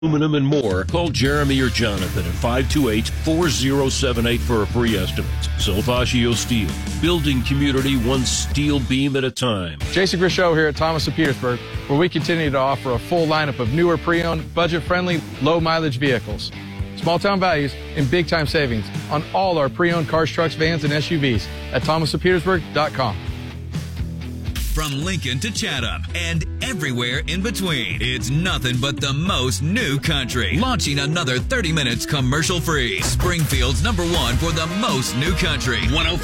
aluminum, and more, call Jeremy or Jonathan at 528-4078 for a free estimate. Solfaccio Steel, building community one steel beam at a time. Jason Grishow here at Thomas of Petersburg, where we continue to offer a full lineup of newer pre-owned, budget-friendly, low-mileage vehicles. Small-town values and big-time savings on all our pre-owned cars, trucks, vans, and SUVs at thomasofpetersburg.com. From Lincoln to Chatham and everywhere in between, it's nothing but the most new country. Launching another 30 minutes commercial free. Springfield's #1 for the most new country. 105.